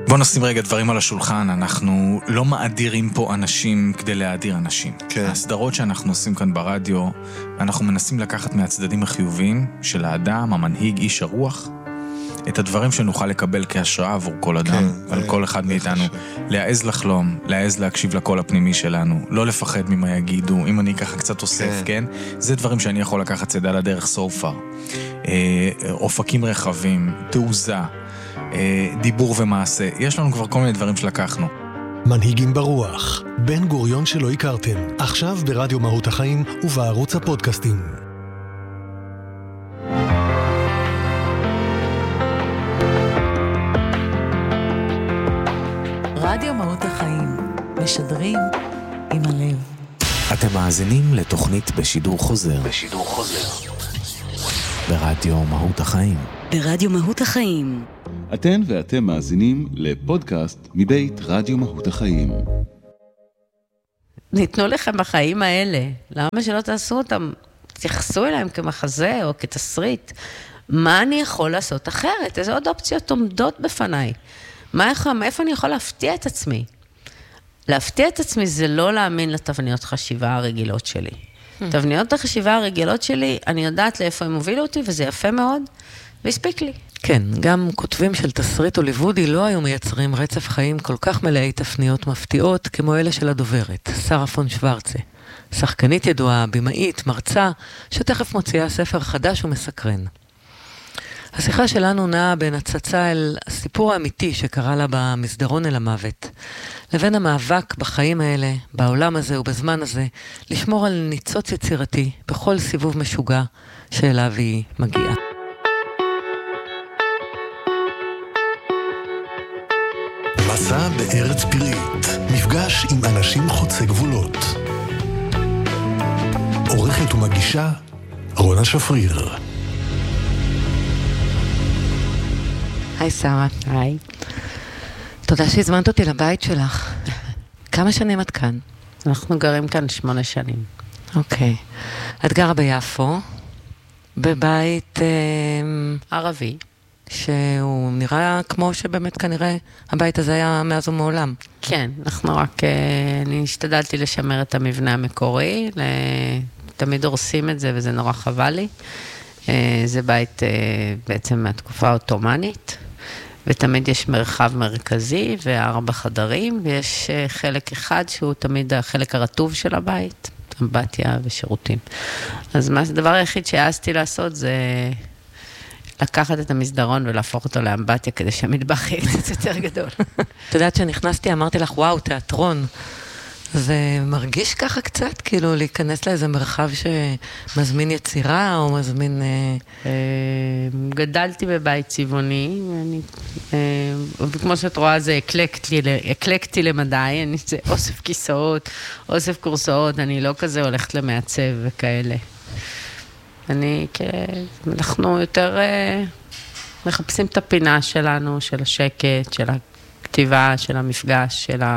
בוא נשים רגע דברים על השולחן, אנחנו לא מאדירים פה אנשים כדי להאדיר אנשים. כן. הסדרות שאנחנו עושים כאן ברדיו, אנחנו מנסים לקחת מהצדדים החיוביים של האדם, המנהיג, איש הרוח, את הדברים שנוכל לקבל כהשראה עבור כל אדם, כן, על כל אחד מאיתנו. להעז לחלום, להעז להקשיב לקול הפנימי שלנו, לא לפחד ממה יגידו, אם אני ככה קצת אוסף, כן? זה דברים שאני יכול לקחת צדה לדרך so far. אופקים רחבים, תעוזה, דיבור ומעשה. יש לנו כבר כל מיני דברים שלקחנו. מנהיגים ברוח, בן גוריון שלא הכרתם, עכשיו ברדיו מהות החיים ובערוץ הפודקאסטים. רדיו מהות החיים, משדרים עם הלב. אתם מאזינים לתוכנית בשידור חוזר. ברדיו מהות החיים. ברדיו מהות החיים. אתן ואתם מאזינים לפודקאסט מבית רדיו מהות החיים. ניתנו לכם בחיים האלה, למה שלא תעשו אותם? תייחסו אליהם כמחזה או כתסריט. מה אני יכול לעשות אחרת? איזה עוד אופציות עומדות בפניי? איפה אני יכול להפתיע את עצמי? להפתיע את עצמי זה לא להאמין לתבניות חשיבה הרגילות שלי. תבניות החשיבה הרגילות שלי, אני יודעת לאיפה הם הובילו אותי, וזה יפה מאוד, והספיק לי. כן, גם כותבים של תסריט הוליוודי לא היו מייצרים רצף חיים כל כך מלאי תפניות מפתיעות כמו אלה של הדוברת, שרה פון שוורצה. שחקנית ידועה, בימאית, מרצה, שתכף מוציאה ספר חדש ומסקרן. השיחה שלנו נעה בין הצצה אל הסיפור האמיתי שקרה לה במסדרון אל המוות, לבין המאבק בחיים האלה, בעולם הזה ובזמן הזה, לשמור על ניצוץ יצירתי בכל סיבוב משוגע שאליו היא מגיעה. מסע בארץ פראית, מפגש עם אנשים חוצי גבולות. עורכת ומגישה רונה שפריר. היי שרה. היי. תודה שהזמנת אותי לבית שלך. כמה שנים את כאן? אנחנו גרים כאן 8 שנים. אוקיי. את גרה ביפו, בבית ערבי. שהוא נראה כמו שבאמת כנראה הבית הזה היה מאז ומעולם. כן, אנחנו רק, אני השתדלתי לשמר את המבנה המקורי, תמיד הורסים את זה וזה נורא חבל לי. זה בית בעצם מהתקופה האוטומנית, ותמיד יש מרחב מרכזי ו4 חדרים, ויש חלק אחד שהוא תמיד החלק הרטוב של הבית, אמבטיה ושירותים. אז הדבר היחיד שהעזתי לעשות זה לקחת את המסדרון ולהפוך אותו לאמבטיה, כדי שהמטבח יהיה קצת יותר גדול. את יודעת שנכנסתי, אמרתי לך, וואו, תיאטרון. זה מרגיש ככה קצת, כאילו להיכנס לאיזה מרחב שמזמין יצירה, או מזמין... גדלתי בבית צבעוני, וכמו שאת רואה, זה אקלקטי למדי, זה אוסף כיסאות, אוסף קורסאות, אני לא כזה הולכת למעצב וכאלה. אנחנו יותר מחפשים את הפינה שלנו, של השקט, של הכתיבה, של המפגש, של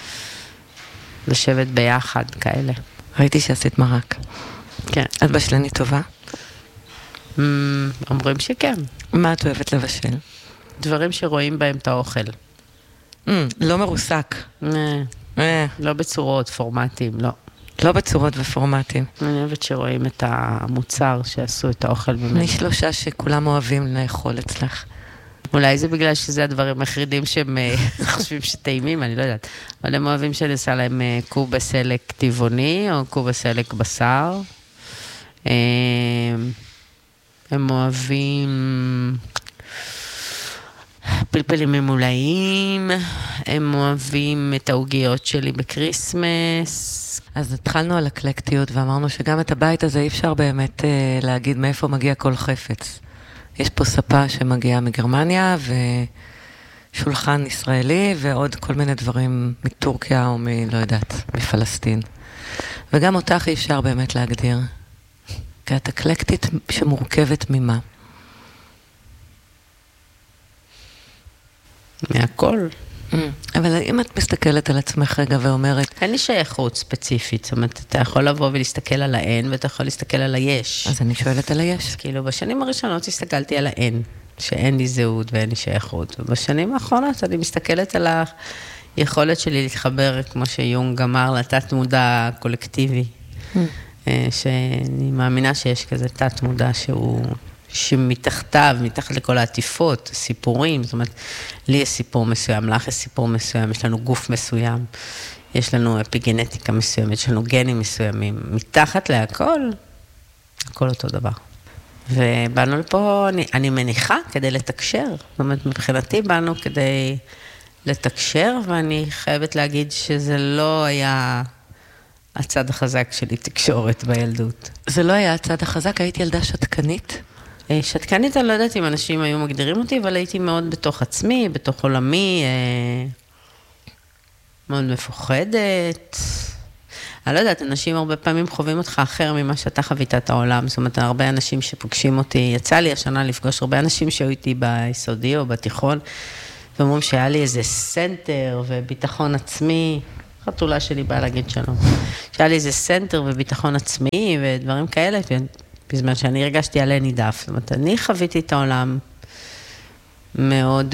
לשבת ביחד, כאלה. ראיתי שעשית מרק. כן. את בשלנית טובה? אומרים שכן. מה את אוהבת לבשל? דברים שרואים בהם את האוכל. לא מרוסק. לא בצורות, פורמטים, לא. לא בצורות ופורמטים. אני אוהבת שרואים את המוצר שעשו את האוכל ממנו. אני 3 שכולם אוהבים לאכול אצלך. אולי זה בגלל שזה הדברים היחידים שהם חושבים שטעימים, אני לא יודעת. אבל הם אוהבים שנעשה להם קובה סלק טבעוני, או קובה סלק בשר. הם אוהבים פלפלים ממולאים, הם אוהבים את העוגיות שלי בקריסמס. אז התחלנו על אקלקטיות, ואמרנו שגם את הבית הזה אי אפשר באמת להגיד מאיפה מגיע כל חפץ. יש פה ספה שמגיעה מגרמניה, ושולחן ישראלי, ועוד כל מיני דברים מטורקיה, או לא יודעת, מפלסטין. וגם אותך אי אפשר באמת להגדיר. כי את אקלקטית שמורכבת ממה? מהכל. אבל אם את מסתכלת על עצמך רגע ואומרת... אין לי שייכות ספציפית, זאת אומרת, אתה יכול לבוא ולהסתכל על האין, ואתה יכול להסתכל על היש. אז אני שואלת על היש. כאילו, בשנים הראשונות הסתכלתי על האין. שאין לי זהות ואין לי שייכות. ובשנים האחרונות אני מסתכלת על היכולת שלי להתחבר, כמו שיונג אמר, לתת מודע קולקטיבי, שאני מאמינה שיש כזה תת מודע שמתחתיו, מתחת לכל העטיפות, סיפורים, זאת אומרת, לי יש סיפור מסוים, לך יש סיפור מסוים, יש לנו גוף מסוים, יש לנו אפיגנטיקה מסוימת, יש לנו גנים מסוימים, מתחת להכל, הכל אותו דבר. ובאנו לפה, אני מניחה, כדי לתקשר, זאת אומרת, מבחינתי באנו כדי לתקשר, ואני חייבת להגיד שזה לא היה הצד החזק שלי, תקשורת בילדות. זה לא היה הצד החזק, היית ילדה שתקנית? שתקנית, אני לא יודעת אם אנשים היו מגדירים אותי, אבל הייתי מאוד בתוך עצמי, בתוך עולמי, מאוד מפוחדת. אני לא יודעת, אנשים הרבה פעמים חווים אותך אחר ממה שאתה חווית את העולם. זאת אומרת, הרבה אנשים שפוגשים אותי, יצא לי השנה לפגוש הרבה אנשים שהיו איתי ביסודי או בתיכון, ואומרים שהיה לי איזה סנטר וביטחון עצמי, חתולה שלי באה להגיד שלום, שהיה לי איזה סנטר וביטחון עצמי ודברים כאלה, בזמן שאני הרגשתי עלי נידף. זאת אומרת, אני חוויתי את העולם מאוד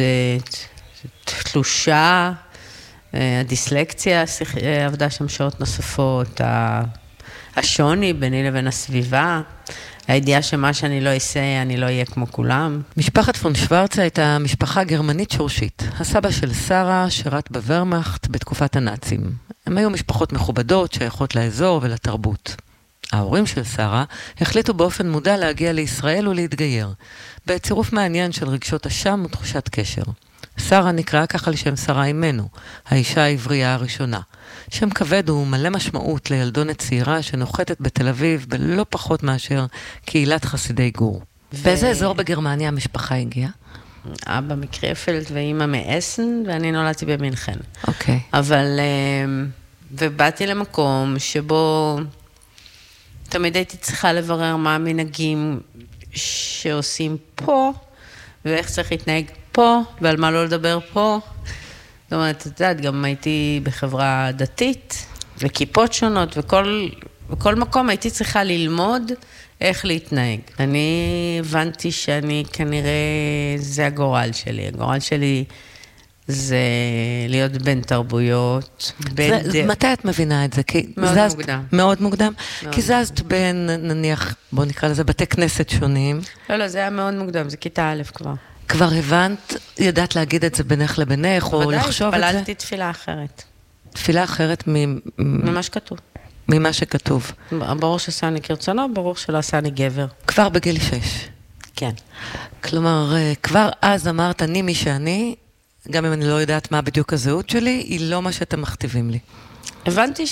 תלושה, הדיסלקציה עבדה שם שעות נוספות, השוני ביני לבין הסביבה, הידיעה שמה שאני לא אעשה, אני לא אהיה כמו כולם. משפחת פון שוורצה הייתה משפחה גרמנית שורשית. הסבא של שרה שירת בוורמאכט בתקופת הנאצים. הם היו משפחות מכובדות, שייכות לאזור ולתרבות. ההורים של שרה החליטו באופן מודע להגיע לישראל ולהתגייר, בצירוף מעניין של רגשות אשם ותחושת קשר. שרה נקראה ככה לשם שרה אימנו, האישה העברייה הראשונה. שם כבד הוא מלא משמעות לילדונת צעירה שנוחתת בתל אביב בלא פחות מאשר קהילת חסידי גור. באיזה אזור בגרמניה המשפחה הגיעה? אבא מקרפלד ואמא מאסן, ואני נולדתי במינכן. אוקיי. אבל, ובאתי למקום שבו תמיד הייתי צריכה לברר מה המנהגים שעושים פה, ואיך צריך להתנהג פה, ועל מה לא לדבר פה. זאת אומרת, את יודעת, גם הייתי בחברה דתית, וכיפות שונות, וכל מקום הייתי צריכה ללמוד איך להתנהג. אני הבנתי שאני כנראה, זה הגורל שלי. הגורל שלי זה להיות בין תרבויות. מתי את מבינה את זה? מאוד מוקדם. מאוד מוקדם? כי זזת בין, נניח, בוא נקרא לזה, בתי כנסת שונים. לא, זה היה מאוד מוקדם, זה כיתה א' כבר. כבר הבנת, ידעת להגיד את זה בינך לבינך, או לחשוב את זה? ודאי, התפללתי תפילה אחרת. תפילה אחרת ממה שכתוב. ממה שכתוב. ברור שעשני כרצונו, ברור שלא עשני גבר. כבר בגיל 6. כן. כלומר, כבר אז אמרת, אני מי שאני, גם אם אני לא יודעת מה בדיוק הזהות שלי, היא לא מה שאתם מכתיבים לי. הבנתי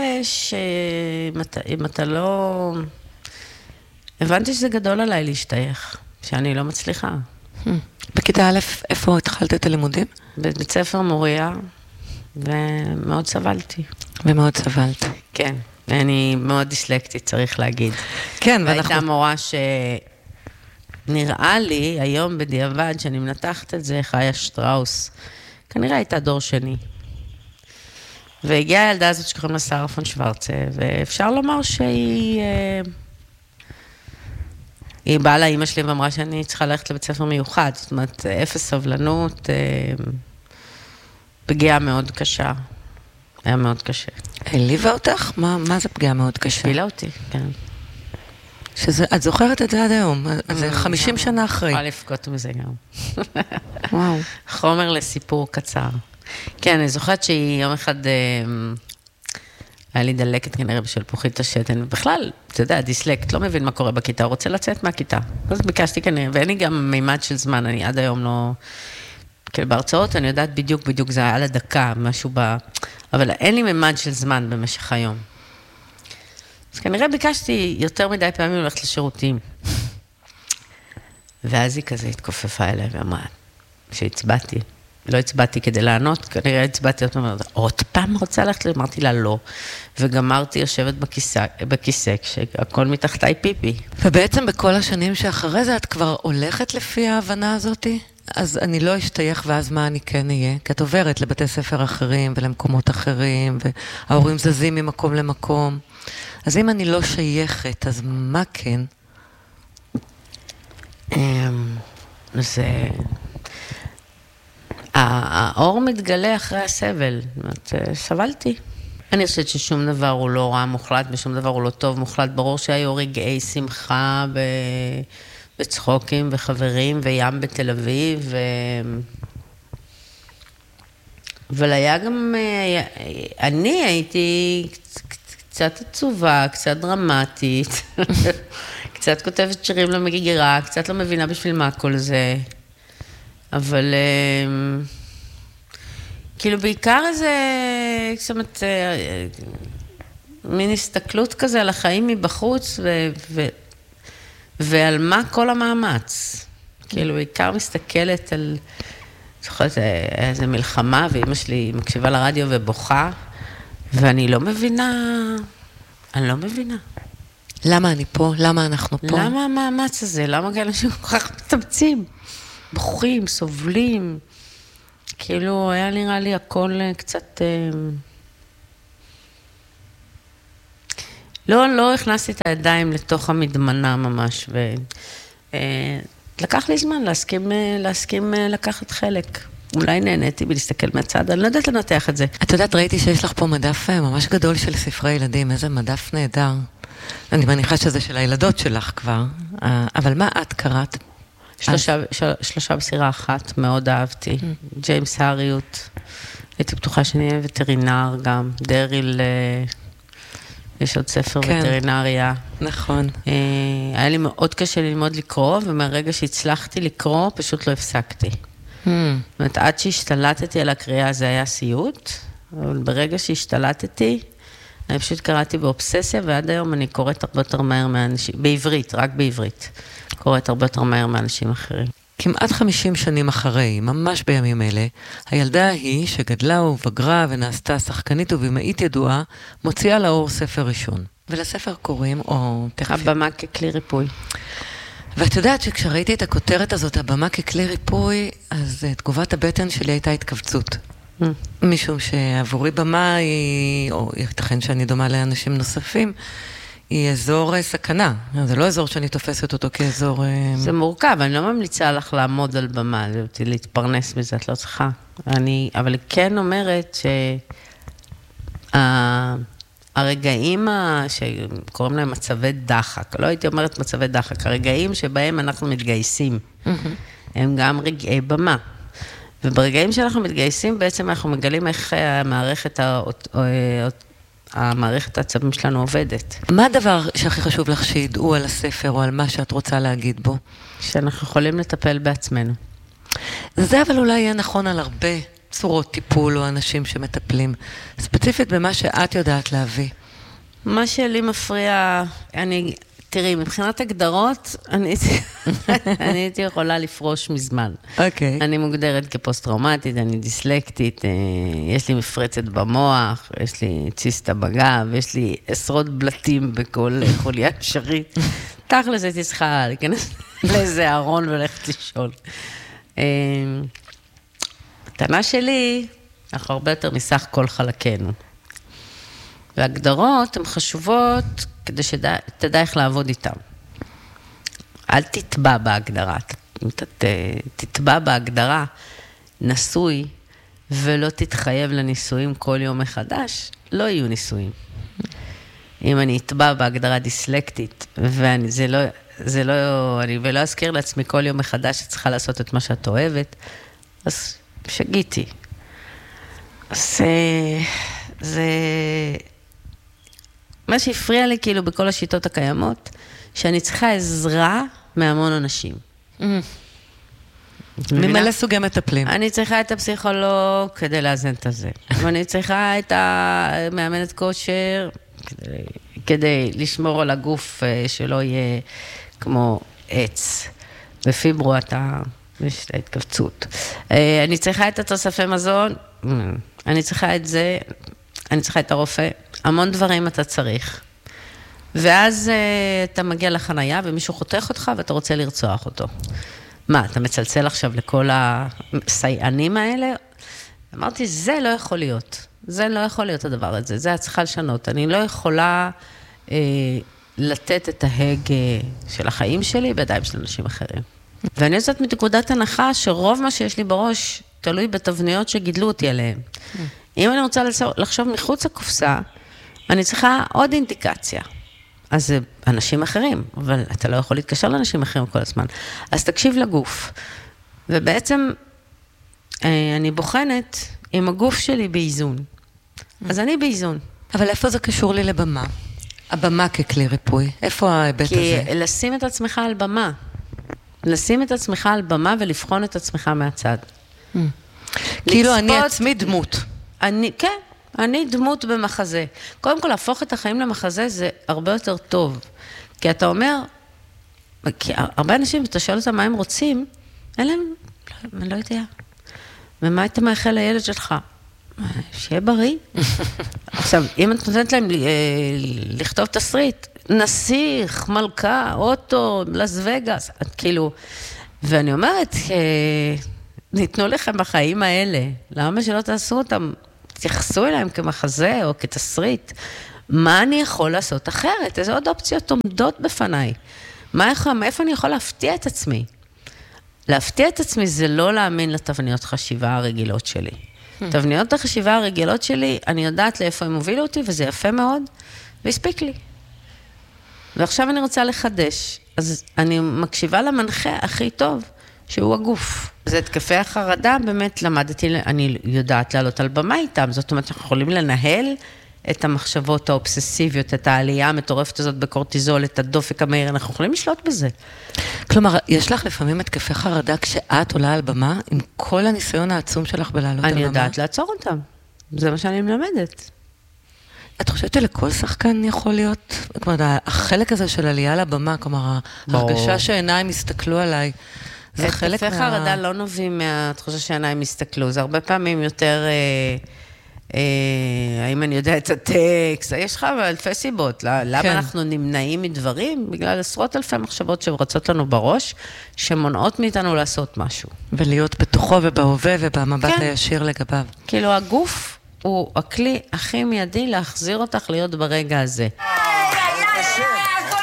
אם אתה לא... הבנתי שזה גדול עליי להשתייך, שאני לא מצליחה. בכיתה א', איפה התחלת את הלימודים? בבית ספר מוריה, ומאוד סבלתי. ומאוד סבלת. כן, ואני מאוד דיסלקטית, צריך להגיד. כן, והייתה מורה שנראה לי, היום בדיעבד, שאני מנתחת את זה, חיה שטראוס, כנראה הייתה דור שני. והגיעה הילדה הזאת שקוראים לה שרה פון שוורצה, ואפשר לומר שהיא... היא באה לאמא שלי ואמרה שאני צריכה ללכת לבית ספר מיוחד, זאת אומרת, אפס סבלנות, פגיעה מאוד קשה. היה מאוד קשה. העליבה אותך? מה זה פגיעה מאוד קשה? השפילה אותי, כן. את זוכרת את זה עד היום? זה 50 שנה אחרי. יכולה לפגות מזה גם. וואו. חומר לסיפור קצר. כן, אני זוכרת שהיא יום אחד... היה לי דלקת כנראה בשל פוחית השתן, ובכלל, אתה יודע, דיסלקט, לא מבין מה קורה בכיתה, הוא רוצה לצאת מהכיתה. אז ביקשתי כנראה, ואין לי גם מימד של זמן, אני עד היום לא... כאילו בהרצאות אני יודעת בדיוק, זה היה לדקה, משהו אבל אין לי מימד של זמן במשך היום. אז כנראה ביקשתי יותר מדי פעמים ללכת לשירותים. ואז היא כזה התכופפה אליי ואמרה, שהצבעתי. לא הצבעתי כדי לענות, כנראה הצבעתי עוד פעם רוצה ללכת, אמרתי לה לא, וגמרתי יושבת בכיסא, כשהכל מתחתיי פיפי. ובעצם בכל השנים שאחרי זה, את כבר הולכת לפי ההבנה הזאת? אז אני לא אשתייך, ואז מה אני כן אהיה? כי את עוברת לבתי ספר אחרים ולמקומות אחרים, וההורים זזים ממקום למקום. אז אם אני לא שייכת, אז מה כן? אז האור מתגלה אחרי הסבל, זאת אומרת, סבלתי. אני חושבת ששום דבר הוא לא רע מוחלט, ושום דבר הוא לא טוב מוחלט. ברור שהיו רגעי שמחה וצחוקים וחברים וים בתל אביב, אבל היה גם, אני הייתי קצת עצובה, קצת דרמטית, קצת כותבת שירים למגירה, קצת לא מבינה בשביל מה כל זה, אבל כאילו בעיקר איזה, זאת אומרת, מין הסתכלות כזה על החיים מבחוץ, ועל מה כל המאמץ. כאילו בעיקר מסתכלת על, זוכרת, איזו מלחמה, ואמא שלי מקשיבה לרדיו ובוכה, ואני לא מבינה, אני לא מבינה. למה אני פה? למה אנחנו פה? למה המאמץ הזה? למה כאלה אנשים כל כך מתאמצים? בוכים, סובלים. כאילו, היה נראה לי הכל קצת... לא הכנסתי את הידיים לתוך המדמנה ממש, לקח לי זמן להסכים לקחת חלק. אולי נהניתי בלהסתכל מהצד, אני לא יודעת לנתח את זה. את יודעת, ראיתי שיש לך פה מדף ממש גדול של ספרי ילדים, איזה מדף נהדר. אני מניחה שזה של הילדות שלך כבר, אבל מה את קראת? שלושה בסירה אחת, מאוד אהבתי. ג'יימס הריות, הייתי בטוחה שאני אהיה וטרינר גם, דריל, יש עוד ספר וטרינריה. נכון. היה לי מאוד קשה ללמוד לקרוא, ומהרגע שהצלחתי לקרוא, פשוט לא הפסקתי. זאת אומרת, עד שהשתלטתי על הקריאה, זה היה סיוט, אבל ברגע שהשתלטתי, אני פשוט קראתי באובססיה, ועד היום אני קוראת הרבה יותר מהר מאנשים, בעברית, רק בעברית. קוראת הרבה יותר מהר מאנשים אחרים. כמעט 50 שנים אחרי, ממש בימים אלה, הילדה היא שגדלה ובגרה ונעשתה שחקנית ובימאית ידועה, מוציאה לאור ספר ראשון. ולספר קוראים, או תכף... הבמה ככלי ריפוי. ואת יודעת שכשראיתי את הכותרת הזאת, הבמה ככלי ריפוי, אז תגובת הבטן שלי הייתה התכווצות. משום שעבורי במה היא, או ייתכן שאני דומה לאנשים נוספים, היא אזור סכנה. זה לא אזור שאני תופסת אותו כאזור... זה מורכב, אני לא ממליצה לך לעמוד על במה, להתפרנס מזה, את לא צריכה. אבל כן אומרת שהרגעים שקוראים להם מצבי דחק, לא הייתי אומרת מצבי דחק, הרגעים שבהם אנחנו מתגייסים, הם גם רגעי במה. וברגעים שאנחנו מתגייסים, בעצם אנחנו מגלים איך המערכת העצבים שלנו עובדת. מה הדבר שהכי חשוב לך שידעו על הספר או על מה שאת רוצה להגיד בו? שאנחנו יכולים לטפל בעצמנו. זה אבל אולי יהיה נכון על הרבה צורות טיפול או אנשים שמטפלים. ספציפית במה שאת יודעת להביא. מה שלי מפריע, תראי, מבחינת הגדרות, אני הייתי יכולה לפרוש מזמן. אוקיי. אני מוגדרת כפוסט-טראומטית, אני דיסלקטית, יש לי מפרצת במוח, יש לי ציסטה בגב, יש לי עשרות בלטים בכל חוליה אפשרית. תכל'ס הייתי צריכה להיכנס לאיזה ארון ולכת לישון. הטענה שלי, אנחנו הרבה יותר מסך כל חלקנו. והגדרות הן חשובות כדי שתדע איך לעבוד איתם. אל תתבע בהגדרה. אם אתה תתבע בהגדרה נשוי ולא תתחייב לנישואים כל יום מחדש, לא יהיו נישואים. אם אני אתבע בהגדרה דיסלקטית, ואני ולא אזכיר לעצמי כל יום מחדש שצריכה לעשות את מה שאת אוהבת, אז שגיתי. אז זה... מה שהפריע לי כאילו בכל השיטות הקיימות, שאני צריכה עזרה מהמון אנשים. ממלא סוגי מטפלים. אני צריכה את הפסיכולוג כדי לאזן את הזה. ואני צריכה את המאמנת כושר כדי לשמור על הגוף שלא יהיה כמו עץ. בפיברו יש את ההתכווצות. אני צריכה את התוספי מזון, אני צריכה את זה, אני צריכה את הרופא. המון דברים אתה צריך. ואז אתה מגיע לחנייה ומישהו חותך אותך ואתה רוצה לרצוח אותו. מה, אתה מצלצל עכשיו לכל הסייענים האלה? אמרתי, זה לא יכול להיות. זה לא יכול להיות הדבר הזה. זה צריכה לשנות. אני לא יכולה לתת את ההג של החיים שלי בידיים של אנשים אחרים. ואני יוצאת מתקודת הנחה שרוב מה שיש לי בראש תלוי בתבניות שגידלו אותי עליהן. אם אני רוצה לחשוב מחוץ לקופסה, אני צריכה עוד אינדיקציה. אז זה אנשים אחרים, אבל אתה לא יכול להתקשר לאנשים אחרים כל הזמן. אז תקשיב לגוף. ובעצם אני בוחנת עם הגוף שלי באיזון. אז אני באיזון. אבל איפה זה קשור לי לבמה? הבמה ככלי ריפוי. איפה ההיבט הזה? כי לשים את עצמך על במה. לשים את עצמך על במה ולבחון את עצמך מהצד. כאילו אני עצמי דמות. כן, אני דמות במחזה. קודם כל, להפוך את החיים למחזה זה הרבה יותר טוב. כי אתה אומר, כי הרבה אנשים, אתה שואל אותם מה הם רוצים, אין להם, אני לא יודע. ומה היית מאחל לילד שלך? שיהיה בריא. עכשיו, אם את נותנת להם לכתוב תסריט, נסיך, מלכה, אוטו, לס וגאס, כאילו, ואני אומרת, ניתנו לכם החיים האלה, למה שלא תעשו אותם, תייחסו אליהם כמחזה או כתסריט, מה אני יכול לעשות אחרת? איזה עוד אופציות עומדות בפניי? מאיפה אני יכול להפתיע את עצמי? להפתיע את עצמי זה לא להאמין לתבניות חשיבה הרגילות שלי. תבניות החשיבה הרגילות שלי, אני יודעת לאיפה הם הובילו אותי, וזה יפה מאוד, והספיק לי. ועכשיו אני רוצה לחדש, אז אני מקשיבה למנחה הכי טוב, שהוא הגוף. זה התקפי החרדה, באמת למדתי, אני יודעת לעלות על במה איתם, זאת אומרת, אנחנו יכולים לנהל את המחשבות האובססיביות, את העלייה המטורפת הזאת בקורטיזול, את הדופק המהיר, אנחנו יכולים לשלוט בזה. כלומר, יש לך לפעמים התקפי חרדה כשאת עולה על במה, עם כל הניסיון העצום שלך בלעלות על במה? אני יודעת לעצור אותם, זה מה שאני מלמדת. את חושבת שלכל שחקן יכול להיות, כלומר, החלק הזה של עלייה לבמה, כלומר, ההרגשה שעיניים הסתכלו עליי, זה חלק התקפי חרדה לא נובעים מהתחושה שעיניים הסתכלו, זה הרבה פעמים יותר, האם אני יודע את הטקסט, יש לך אלפי סיבות, למה אנחנו נמנעים מדברים? בגלל עשרות אלפי מחשבות שרצות לנו בראש, שמונעות מאיתנו לעשות משהו. ולהיות בתוכו ובהווה ובמבט הישיר לגביו. כאילו הגוף הוא הכלי הכי מיידי להחזיר אותך להיות ברגע הזה. הכל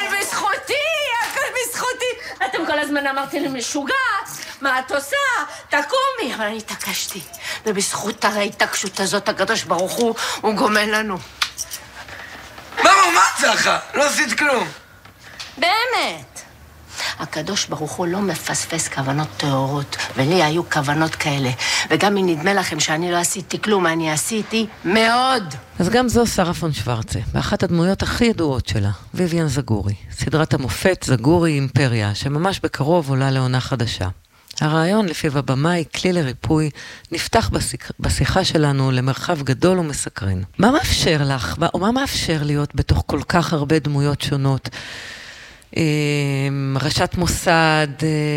בזכותי. אתם כל הזמן אמרתי לי משוגעת, מה את עושה? תקומי. אבל אני התעקשתי, ובזכות ההתעקשות הזאת הקדוש ברוך הוא גומל לנו. מה צחה? לא עשית כלום. באמת. הקדוש ברוך הוא לא מפספס כוונות טהורות, ולי היו כוונות כאלה. וגם אם נדמה לכם שאני לא עשיתי כלום, אני עשיתי מאוד. אז גם זו שרה פון שוורצה, באחת הדמויות הכי ידועות שלה, ויויאן זגורי. סדרת המופת זגורי אימפריה, שממש בקרוב עולה לעונה חדשה. הרעיון לפיו הבמאי, כלי לריפוי, נפתח בשיחה שלנו למרחב גדול ומסקרן. מה מאפשר לך, או מה מאפשר להיות בתוך כל כך הרבה דמויות שונות? ראשת מוסד,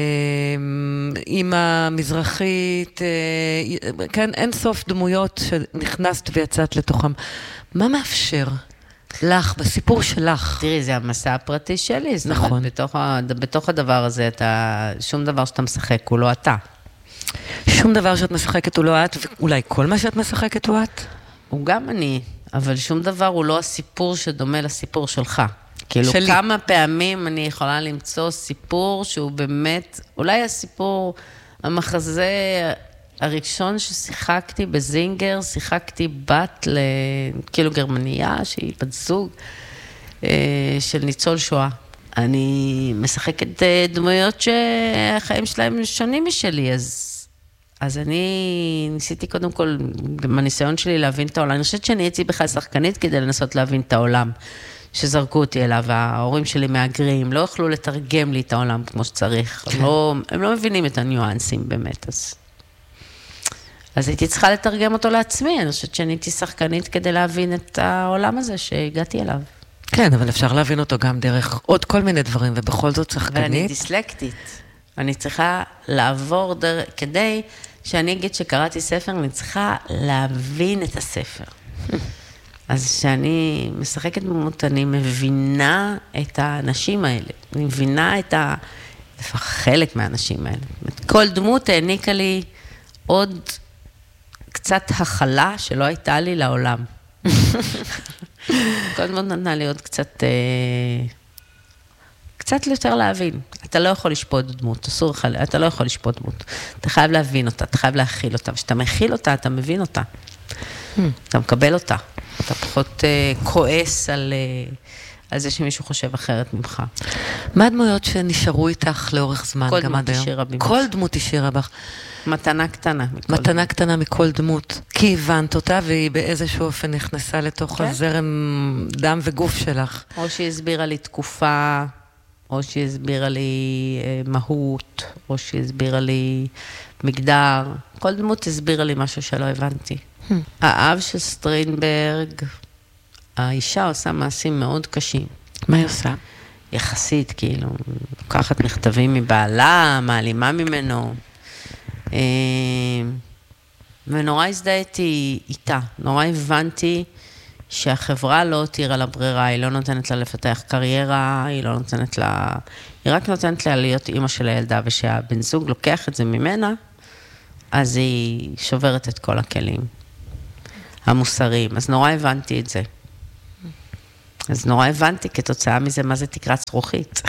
אימא מזרחית, כן, אין סוף דמויות שנכנסת ויצאת לתוכם. מה מאפשר לך, בסיפור שלך? תראי, זה המסע הפרטי שלי. נכון. בתוך הדבר הזה, שום דבר שאתה משחק הוא לא אתה. שום דבר שאת משחקת הוא לא את, ואולי כל מה שאת משחקת הוא את? הוא גם אני, אבל שום דבר הוא לא הסיפור שדומה לסיפור שלך. כאילו שלי. כמה פעמים אני יכולה למצוא סיפור שהוא באמת, אולי הסיפור, המחזה הראשון ששיחקתי בזינגר, שיחקתי בת כאילו גרמניה, שהיא בת זוג של ניצול שואה. אני משחקת דמויות שהחיים שלהם שונים משלי, אז אני ניסיתי קודם כל, בניסיון שלי להבין את העולם, אני חושבת שאני הייתי בכלל שחקנית כדי לנסות להבין את העולם. שזרקו אותי אליו, ההורים שלי מאגרים, לא יכלו לתרגם לי את העולם כמו שצריך, הם לא מבינים את הניואנסים באמת, אז הייתי צריכה לתרגם אותו לעצמי, אני חושבת שאני הייתי שחקנית כדי להבין את העולם הזה שהגעתי אליו. כן, אבל אפשר להבין אותו גם דרך עוד כל מיני דברים, ובכל זאת שחקנית. ואני דיסלקטית, אני צריכה לעבור דרך, כדי שאני אגיד שקראתי ספר, אני צריכה להבין את הספר. אז כשאני משחקת דמות, אני מבינה את האנשים האלה. אני מבינה את חלק מהאנשים האלה. כל דמות העניקה לי עוד קצת הכלה שלא הייתה לי לעולם. כל דמות נתנה לי עוד קצת קצת יותר להבין. אתה לא יכול לשפוט דמות, אסור לך, אתה לא יכול לשפוט דמות. אתה חייב להבין אותה, אתה חייב להכיל אותה, וכשאתה מכיל אותה, אתה מבין אותה. אתה מקבל אותה. אתה פחות כועס על זה שמישהו חושב אחרת ממך. מה הדמויות שנשארו איתך לאורך זמן גם עד היום? כל דמות השאירה בך. מתנה קטנה. מתנה קטנה מכל דמות. כי הבנת אותה והיא באיזשהו אופן נכנסה לתוך הזרם דם וגוף שלך. או שהיא הסבירה לי תקופה, או שהיא הסבירה לי מהות, או שהיא הסבירה לי מגדר. כל דמות הסבירה לי משהו שלא הבנתי. האב של סטריינברג, האישה עושה מעשים מאוד קשים. מה היא עושה? יחסית, כאילו, לוקחת מכתבים מבעלה, מעלימה ממנו. ונורא הזדהיתי איתה. נורא הבנתי שהחברה לא תירה לה ברירה, היא לא נותנת לה לפתח קריירה, היא לא נותנת לה... היא רק נותנת לה להיות אימא של הילדה, ושהבן זוג לוקח את זה ממנה, אז היא שוברת את כל הכלים המוסריים. אז נורא הבנתי את זה. אז נורא הבנתי כתוצאה מזה מה זה תקרת זכוכית.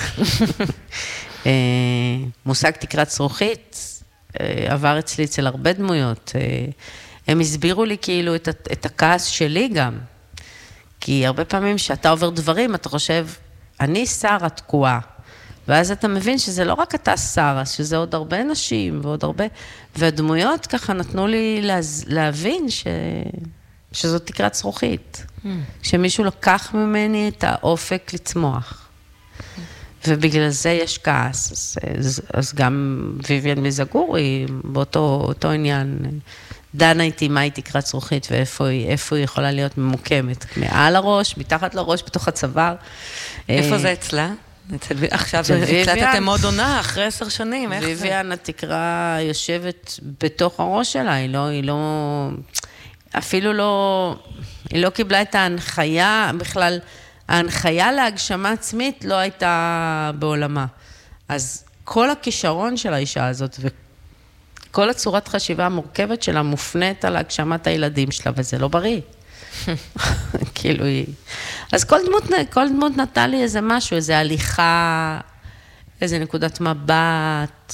מושג תקרת זכוכית עבר אצלי אצל הרבה דמויות. הם הסבירו לי כאילו את הכעס שלי גם. כי הרבה פעמים שאתה עובר דברים, אתה חושב, אני שרה תקועה. ואז אתה מבין שזה לא רק אתה שרה, שזה עוד הרבה נשים ועוד הרבה... והדמויות ככה נתנו לי להבין שזאת תקרת זכוכית. שמישהו לקח ממני את האופק לצמוח. ובגלל זה יש כעס. אז גם ויויאן מזגורי, באותו עניין, דנה איתי מה היא תקרת זכוכית, ואיפה היא יכולה להיות ממוקמת. מעל הראש, מתחת לראש, בתוך הצוואר. איפה זה אצלה? עכשיו הקלטתם עוד עונה, אחרי 10 שנים, איך זה? ויויאן התקרה יושבת בתוך הראש שלה, היא לא... אפילו לא... היא לא קיבלה את ההנחיה, בכלל, ההנחיה להגשמה עצמית לא הייתה בעולמה. אז כל הכישרון של האישה הזאת, וכל הצורת חשיבה המורכבת שלה מופנית על הגשמת הילדים שלה, וזה לא בריא. כאילו היא... אז כל דמות נתן לי איזה משהו, איזה הליכה, איזה נקודת מבט,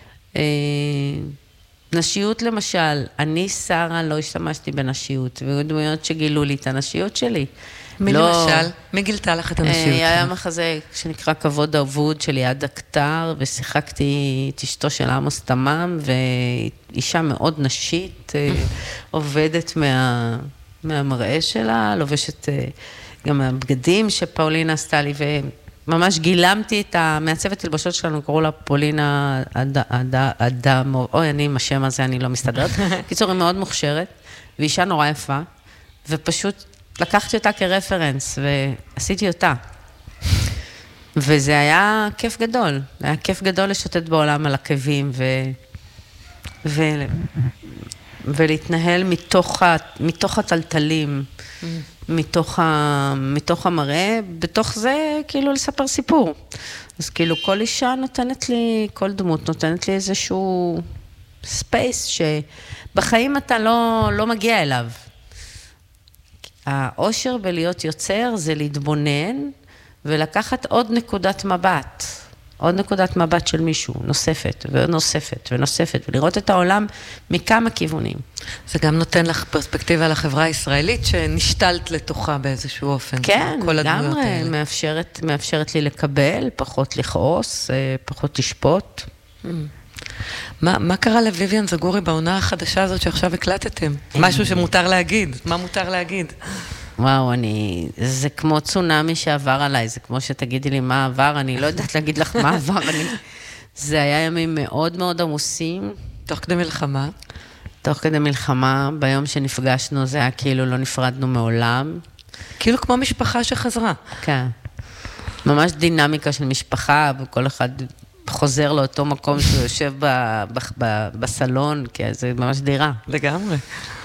נשיות למשל, אני שרה לא השתמשתי בנשיות, והיו דמויות שגילו לי את הנשיות שלי. מי למשל? מי גילתה לך את הנשיות? היה מחזה שנקרא כבוד אבוד של ליעד הכתר, ושיחקתי את אשתו של עמוס תמם, ואישה מאוד נשית, עובדת מהמראה שלה, לובשת גם הבגדים שפאולינה עשתה לי, ממש גילמתי את המעצבת תלבשות שלנו, קראו לה פולינה אדם, אוי, אני עם השם הזה, אני לא מסתדרת. קיצור, היא מאוד מוכשרת, ואישה נורא יפה, ופשוט לקחתי אותה כרפרנס, ועשיתי אותה. וזה היה כיף גדול. היה כיף גדול לשוטט בעולם על עקבים, ולהתנהל מתוך הטלטלים, מתוך המראה, בתוך זה כאילו לספר סיפור. אז כאילו כל אישה נותנת לי, כל דמות נותנת לי איזשהו ספייס שבחיים אתה לא מגיע אליו. האושר בלהיות יוצר זה להתבונן ולקחת עוד נקודת מבט. עוד נקודת מבט של מישהו, נוספת ונוספת ונוספת, ולראות את העולם מכמה כיוונים. זה גם נותן לך פרספקטיבה לחברה הישראלית, שנשתלת לתוכה באיזשהו אופן. כן, לגמרי, מאפשרת לי לקבל, פחות לכעוס, פחות לשפוט. מה קרה לויויאן זגורי בעונה החדשה הזאת שעכשיו הקלטתם? משהו שמותר להגיד, מה מותר להגיד? וואו, זה כמו צונאמי שעבר עליי, זה כמו שתגידי לי מה עבר, אני לא יודעת להגיד לך מה עבר, זה היה ימים מאוד מאוד עמוסים. תוך כדי מלחמה? תוך כדי מלחמה, ביום שנפגשנו זה היה כאילו לא נפרדנו מעולם. כאילו כמו משפחה שחזרה. כן. ממש דינמיקה של משפחה, וכל אחד חוזר לאותו מקום שהוא יושב בסלון, כי זה ממש דירה. לגמרי.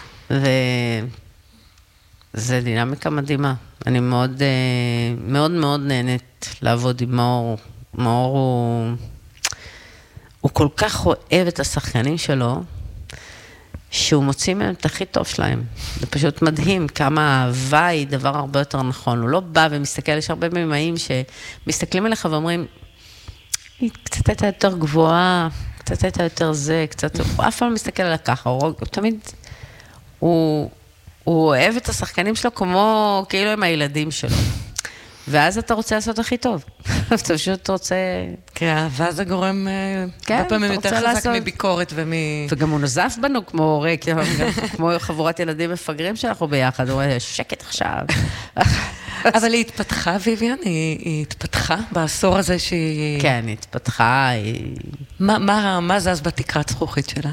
זה דינמיקה מדהימה. אני מאוד מאוד מאוד נהנית לעבוד עם מאור. מאור הוא כל כך אוהב את השחקנים שלו, שהוא מוציא מהם את הכי טוב שלהם. זה פשוט מדהים כמה אהבה היא דבר הרבה יותר נכון. הוא לא בא ומסתכל, יש הרבה במאים שמסתכלים עליך ואומרים, היא קצת הייתה יותר גבוהה, קצת הייתה יותר זה, קצת, הוא אף פעם מסתכל עליה ככה, הוא תמיד, הוא אוהב את השחקנים שלו כמו, כאילו הם הילדים שלו. ואז אתה רוצה לעשות הכי טוב. אתה פשוט רוצה... כי האהבה זה גורם... כן, אתה פעמים רוצה יותר חזק לעשות... מביקורת וגם הוא נוזף בנו כמו הורה, כמו חבורת ילדים מפגרים שאנחנו ביחד. הוא אומר, שקט עכשיו. אבל היא התפתחה, ויויאן? היא התפתחה בעשור הזה שהיא... כן, היא התפתחה. מה זז בתקרת זכוכית שלה?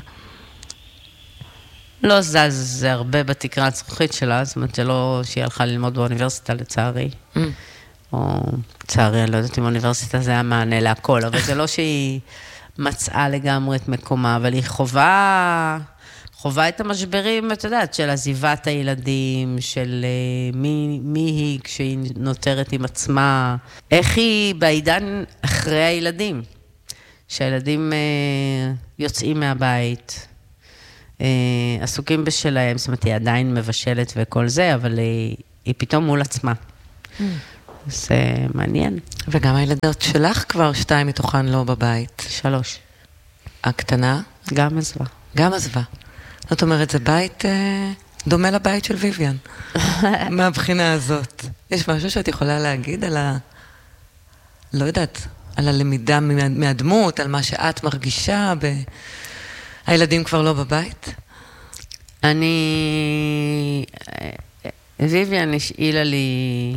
לא זז, זה הרבה בתקרת זכוכית שלה, זאת אומרת, זה לא שהיא הלכה ללמוד באוניברסיטה, לצערי. או לצערי, אני לא יודעת אם האוניברסיטה זה היה מענה להכל, אבל זה לא שהיא מצאה לגמרי את מקומה, אבל היא חובה את המשברים, את יודעת, של עזיבת הילדים, של מי היא כשהיא נותרת עם עצמה, איך היא בעידן אחרי הילדים, שהילדים יוצאים מהבית, עסוקים בשלהם, זאת אומרת, היא עדיין מבשלת וכל זה, אבל היא פתאום מול עצמה. זה מעניין. וגם הילדות שלך כבר 2 מתוכן לא בבית. 3. הקטנה? גם עזבה. גם עזבה. זאת אומרת, זה בית דומה לבית של ויויאן. מהבחינה הזאת. יש משהו שאת יכולה להגיד על לא יודעת, על הלמידה מהדמות, על מה שאת מרגישה הילדים כבר לא בבית? ויויאן השאילה לי